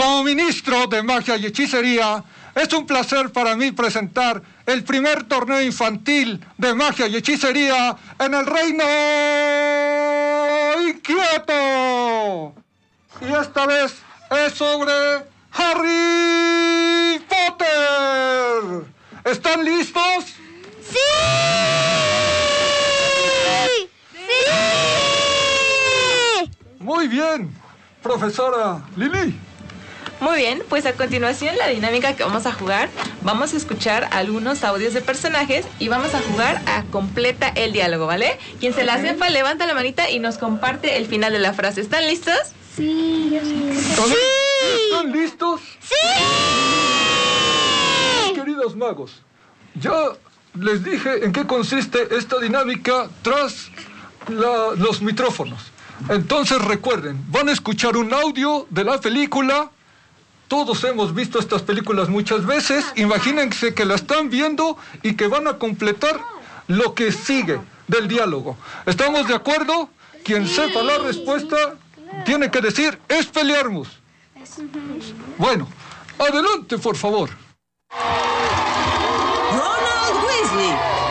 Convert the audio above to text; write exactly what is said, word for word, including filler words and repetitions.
Como ministro de Magia y Hechicería, es un placer para mí presentar el primer torneo infantil de Magia y Hechicería en el Reino Inquieto. Y esta vez es sobre Harry Potter. ¿Están listos? ¡Sí! ¡Sí! Muy bien, profesora Lili. Muy bien, pues a continuación la dinámica que vamos a jugar, vamos a escuchar algunos audios de personajes y vamos a jugar a completa el diálogo, ¿vale? Quien se la sepa, levanta la manita y nos comparte el final de la frase. ¿Están listos? Sí, yo sí. ¿Sí? ¿Están listos? ¡Sí! Queridos magos, ya les dije en qué consiste esta dinámica tras la- los micrófonos. Entonces recuerden, van a escuchar un audio de la película. Todos hemos visto estas películas muchas veces. Imagínense que la están viendo y que van a completar lo que sigue del diálogo. ¿Estamos de acuerdo? Quien sepa la respuesta tiene que decir Expelliarmus. Bueno, adelante, por favor. Ronald Weasley,